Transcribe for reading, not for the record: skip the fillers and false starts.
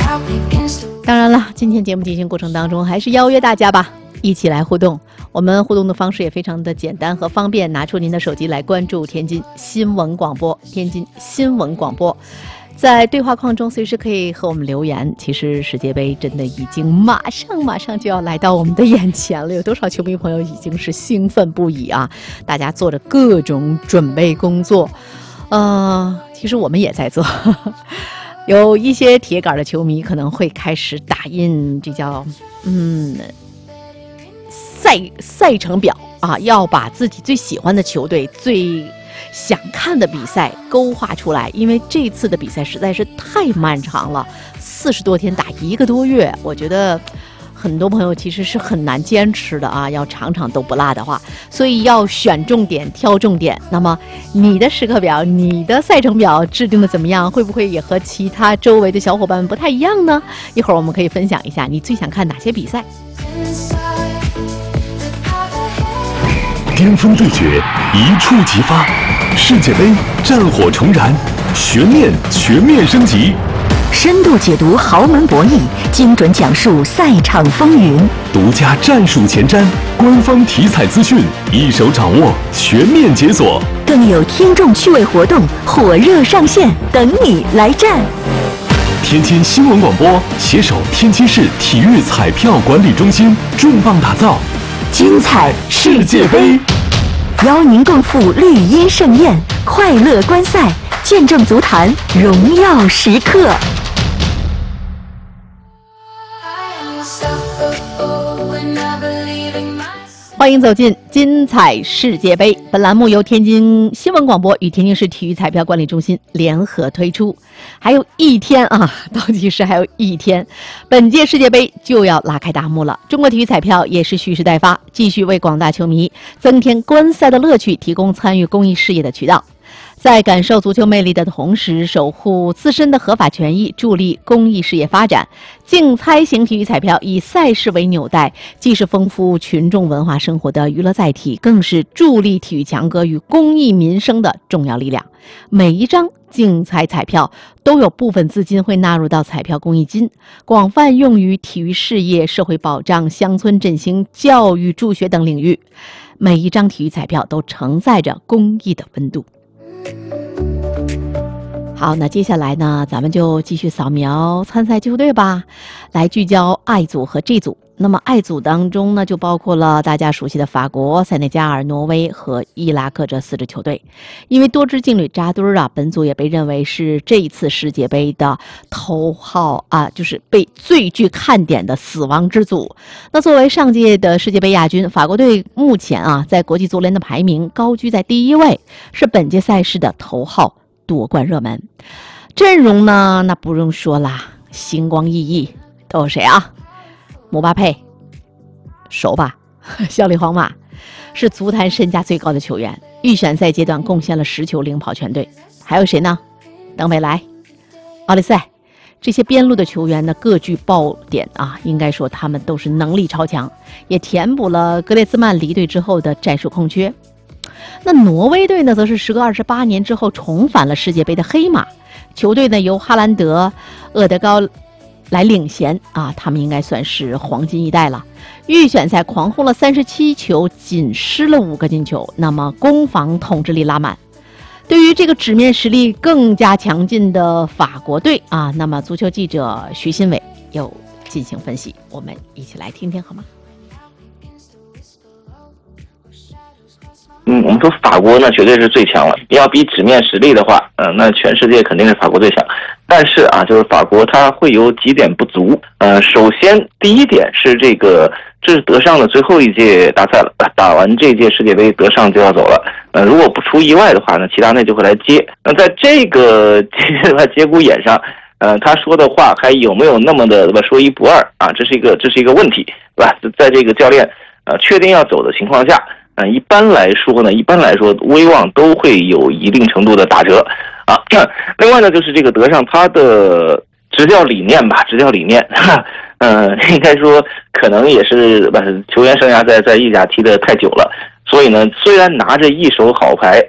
当然了，今天节目进行过程当中，还是邀约大家吧，一起来互动。我们互动的方式也非常的简单和方便，拿出您的手机来关注天津新闻广播，天津新闻广播。在对话框中随时可以和我们留言。其实世界杯真的已经马上就要来到我们的眼前了，有多少球迷朋友已经是兴奋不已啊！大家做着各种准备工作，其实我们也在做。有一些铁杆的球迷可能会开始打印这叫赛程表啊，要把自己最喜欢的球队、最想看的比赛勾画出来，因为这次的比赛实在是太漫长了，40多天打1个多月，我觉得很多朋友其实是很难坚持的啊，要场场都不落的话，所以要选重点挑重点。那么你的时刻表、你的赛程表制定的怎么样？会不会也和其他周围的小伙伴们不太一样呢？一会儿我们可以分享一下你最想看哪些比赛。 巅峰对决一触即发，世界杯战火重燃，悬念全面升级， 深度解读豪门博弈，精准讲述赛场风云， 独家战术前瞻，官方体彩资讯，一手掌握，全面解锁， 更有听众趣味活动火热上线，等你来战。 天津新闻广播携手天津市体育彩票管理中心，重磅打造精彩世界杯，邀您共赴绿茵盛宴，快乐观赛，见证足坛荣耀时刻。 欢迎走进精彩世界杯，本栏目由天津新闻广播与天津市体育彩票管理中心联合推出。还有一天啊，倒计时还有一天，本届世界杯就要拉开大幕了。中国体育彩票也是蓄势待发，继续为广大球迷增添观赛的乐趣，提供参与公益事业的渠道。在感受足球魅力的同时，守护自身的合法权益，助力公益事业发展。竞猜型体育彩票以赛事为纽带，既是丰富群众文化生活的娱乐载体，更是助力体育强国与公益民生的重要力量。每一张竞猜彩票都有部分资金会纳入到彩票公益金，广泛用于体育事业、社会保障、乡村振兴、教育助学等领域。每一张体育彩票都承载着公益的温度。好，那接下来呢，咱们就继续扫描参赛球队吧，来聚焦 I 组和 G 组。那么 I 组当中呢，就包括了大家熟悉的法国、塞内加尔、挪威和伊拉克这4支球队。因为多支劲旅扎堆啊，本组也被认为是这一次世界杯的头号啊，就是被最具看点的死亡之组。那作为上届的世界杯亚军，法国队目前啊在国际足联的排名高居在第1位，是本届赛事的头号夺冠热门。阵容呢，那不用说啦，星光熠熠，都有谁啊？姆巴佩，熟吧？效力皇马，是足坛身价最高的球员，预选赛阶段贡献了10球领跑全队。还有谁呢？登贝莱、奥利塞，这些边路的球员呢，各具爆点啊，应该说他们都是能力超强，也填补了格列兹曼离队之后的战术空缺。那挪威队呢，则是时隔28年之后重返了世界杯的黑马，球队呢由哈兰德、厄德高来领衔啊，他们应该算是黄金一代了。预选赛狂轰了37球，仅失了5个进球，那么攻防统治力拉满。对于这个纸面实力更加强劲的法国队啊，那么足球记者徐新伟又进行分析，我们一起来听听好吗？ 我们说法国呢绝对是最强了。要比纸面实力的话，那全世界肯定是法国最强。但是啊，就是法国它会有几点不足。首先第一点是这是德尚的最后一届大赛了，打完这届世界杯，德尚就要走了。如果不出意外的话呢，齐达内就会来接。那在这个节骨眼上，他说的话还有没有那么的说一不二啊？这是一个问题，对吧？在这个教练确定要走的情况下。一般来说威望都会有一定程度的打折啊。另外呢，就是这个德尚他的执教理念，应该说可能也是球员生涯在意甲踢得太久了，所以呢，虽然拿着一手好牌